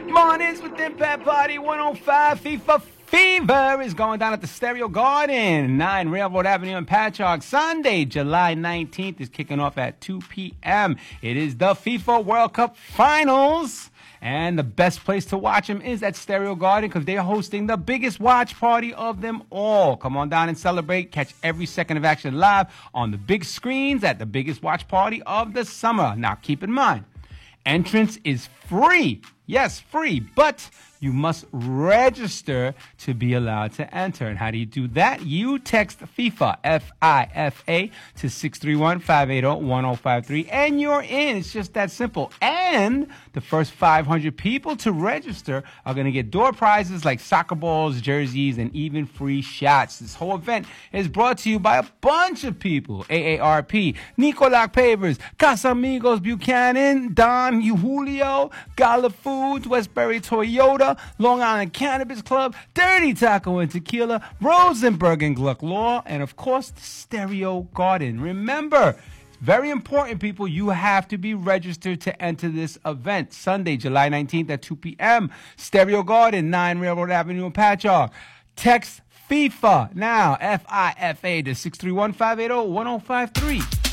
Mornings with Impact Party 105. FIFA Fever is going down at the Stereo Garden, 9 Railroad Avenue in Patchogue. Sunday, July 19th is kicking off at 2 p.m. It is the FIFA World Cup Finals. And the best place to watch them is at Stereo Garden because they're hosting the biggest watch party of them all. Come on down and celebrate. Catch every second of action live on the big screens at the biggest watch party of the summer. Now, keep in mind, entrance is free. Yes, free, but you must register to be allowed to enter. And how do you do that? You text FIFA, F-I-F-A, to 631-580-1053, and you're in. It's just that simple. And the first 500 people to register are going to get door prizes like soccer balls, jerseys, and even free shots. This whole event is brought to you by a bunch of people. AARP, Nicolac Pavers, Casamigos Buchanan, Don Julio, Gala Foods, Westbury Toyota, Long Island Cannabis Club, Dirty Taco and Tequila, Rosenberg and Gluck Law, and of course, the Stereo Garden. Remember, it's very important, people, you have to be registered to enter this event. Sunday, July 19th at 2 p.m., Stereo Garden, 9 Railroad Avenue in Patchogue. Text FIFA now, F-I-F-A, to 631-580-1053.